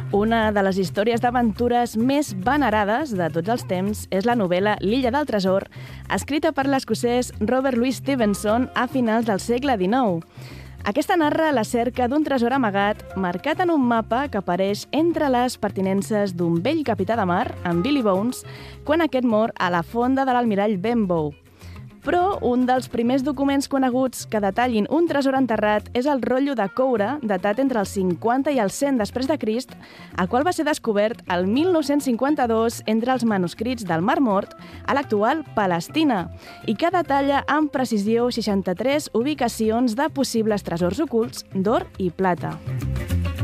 Una de les històries d'aventures més venerades de tots els temps és la novel·la L'illa del tresor, escrita per l'escocès Robert Louis Stevenson a finals del segle XIX. Aquesta narra la cerca d'un tresor amagat marcat en un mapa que apareix entre les pertinences d'un vell capità de mar, en Billy Bones, quan aquest mor a la fonda de l'almirall Benbow. Però un dels primers documents coneguts que detallin un tresor enterrat és el rotllo de coure datat entre el 50 i el 100 després de Crist, el qual va ser descobert el 1952 entre els manuscrits del Mar Mort a l'actual Palestina i que detalla amb precisió 63 ubicacions de possibles tresors ocults d'or i plata.